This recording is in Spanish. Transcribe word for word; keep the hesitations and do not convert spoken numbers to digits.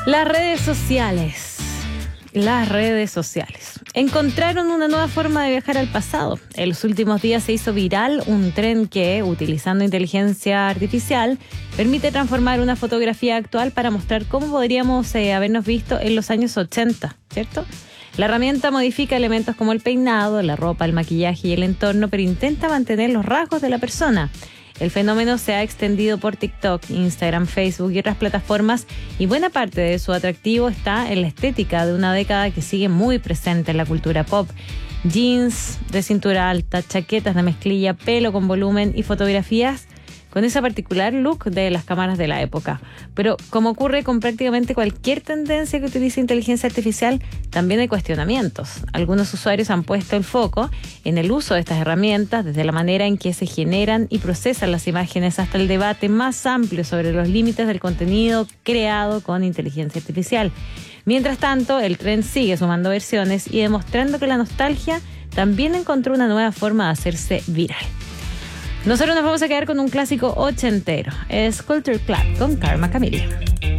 Las redes sociales. Las redes sociales. Encontraron una nueva forma de viajar al pasado. En los últimos días se hizo viral un tren que, utilizando inteligencia artificial, permite transformar una fotografía actual para mostrar cómo podríamos eh, habernos visto en los años ochenta, ¿cierto? La herramienta modifica elementos como el peinado, la ropa, el maquillaje y el entorno, pero intenta mantener los rasgos de la persona. El fenómeno se ha extendido por TikTok, Instagram, Facebook y otras plataformas, y buena parte de su atractivo está en la estética de una década que sigue muy presente en la cultura pop. Jeans de cintura alta, chaquetas de mezclilla, pelo con volumen y fotografías con ese particular look de las cámaras de la época. Pero como ocurre con prácticamente cualquier tendencia que utilice inteligencia artificial, también hay cuestionamientos. Algunos usuarios han puesto el foco en el uso de estas herramientas, desde la manera en que se generan y procesan las imágenes hasta el debate más amplio sobre los límites del contenido creado con inteligencia artificial. Mientras tanto, el tren sigue sumando versiones y demostrando que la nostalgia también encontró una nueva forma de hacerse viral. Nosotros nos vamos a quedar con un clásico ochentero. Es Culture Club con Karma Chameleon.